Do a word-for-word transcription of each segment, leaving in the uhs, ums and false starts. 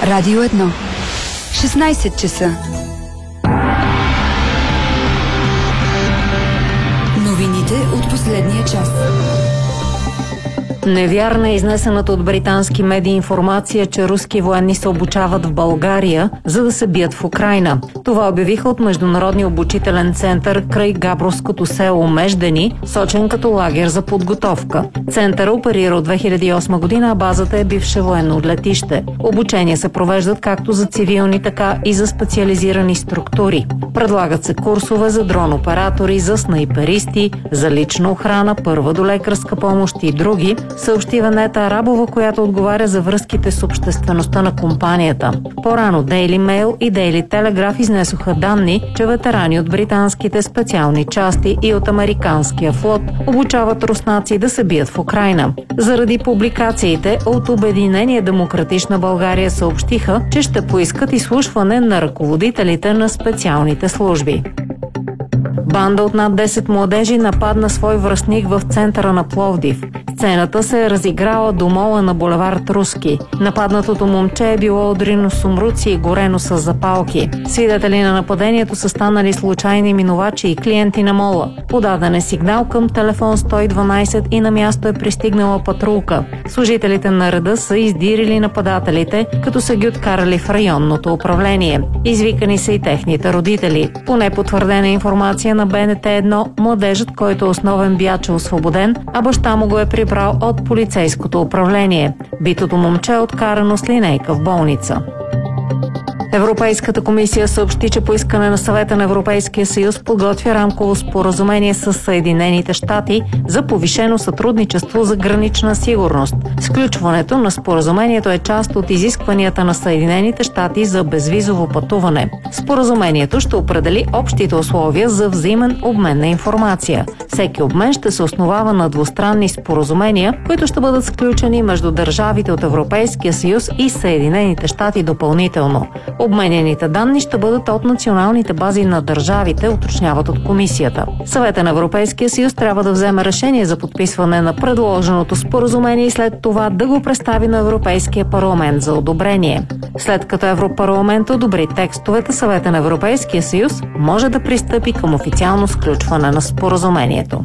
Радио едно. шестнайсет часа. Новините от последния час. Невярна е изнесената от британски медии информация, че руски военни се обучават в България, за да се бият в Украйна. Това обявиха от Международния обучителен център край Габровското село Междени, сочен като лагер за подготовка. Центъра оперира от две хиляди и осма година, а базата е бивше военно летище. Обучения се провеждат както за цивилни, така и за специализирани структури. Предлагат се курсове за дрон-оператори, за снайперисти, за лична охрана, първа до лекарска помощ и други, съобщи Венета Арабова, която отговаря за връзките с обществеността на компанията. По-рано Daily Mail и Daily Telegraph изнесоха данни, че ветерани от британските специални части и от американския флот обучават руснаци да се бият в Украйна. Заради публикациите от Обединение Демократична България съобщиха, че ще поискат изслушване на ръководителите на специалните служби. Банда от над десет младежи нападна свой връстник в центъра на Пловдив. Сцената се е разиграла до мола на булевард Руски. Нападнатото момче е било удрено с умруци и горено с запалки. Свидетели на нападението са станали случайни минувачи и клиенти на мола. Подаден е сигнал към телефон сто и дванайсет и на място е пристигнала патрулка. Служителите на реда са издирили нападателите, като са ги откарали в районното управление. Извикани са и техните родители. По непотвърдена информация на Б Н Т едно, младежът, който е основен бияч, е освободен, а баща му го е прибрал от полицейското управление. Битото момче е откарано с линейка в болница. Европейската комисия съобщи, че по искане на Съвета на Европейския съюз подготвя рамково споразумение с Съединените щати за повишено сътрудничество за гранична сигурност. Сключването на споразумението е част от изискванията на Съединените щати за безвизово пътуване. Споразумението ще определи общите условия за взаимен обмен на информация. Всеки обмен ще се основава на двустранни споразумения, които ще бъдат сключени между държавите от Европейския съюз и Съединените щати допълнително. Обменяните данни ще бъдат от националните бази на държавите, уточняват от комисията. Съвета на Европейския съюз трябва да вземе решение за подписване на предложеното споразумение и след това да го представи на Европейския парламент за одобрение. След като Европарламент одобри текстовете, Съвета на Европейския съюз може да пристъпи към официално сключване на споразумението.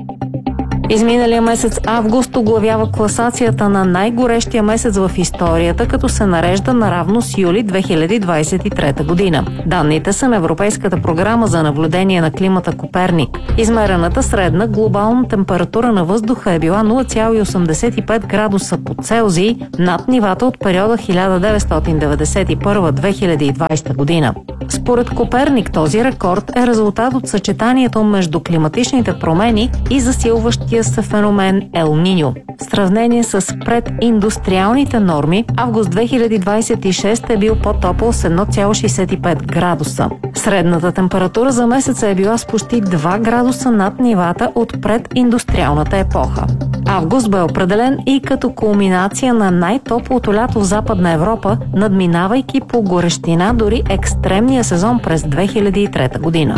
Изминалия месец август оглавява класацията на най-горещия месец в историята, като се нарежда наравно с юли две хиляди двадесет и трета година. Данните са на Европейската програма за наблюдение на климата Коперник. Измерената средна глобална температура на въздуха е била нула цяло осемдесет и пет градуса по Целзий над нивата от периода хиляда деветстотин деветдесет и първа до две хиляди и двадесета година. Според Коперник този рекорд е резултат от съчетанието между климатичните промени и засилващия се феномен Ел Ниньо. В сравнение с прединдустриалните норми, август две хиляди двадесет и шеста е бил по-топъл с едно цяло шейсет и пет градуса. Средната температура за месеца е била с почти два градуса над нивата от прединдустриалната епоха. Август бе определен и като кулминация на най-топлото лято в Западна Европа, надминавайки по горещина дори екстремния сезон през две хиляди и трета година.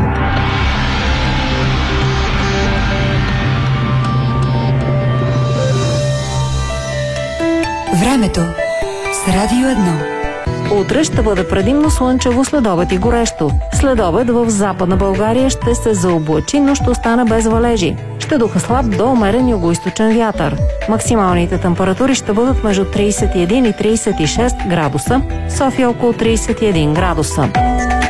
Времето с Радио едно. Утре ще бъде предимно слънчево, следобед и горещо. Следобед в Западна България ще се заоблачи, но ще остане без валежи. Ще духа слаб до умерен югоизточен вятър. Максималните температури ще бъдат между тридесет и един и тридесет и шест градуса, София около тридесет и един градуса.